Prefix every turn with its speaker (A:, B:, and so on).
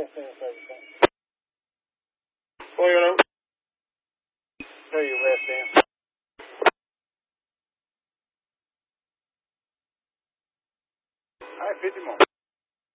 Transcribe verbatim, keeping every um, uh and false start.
A: West End service.
B: Toyota.
A: Tell you West End.
B: All right, fifty more.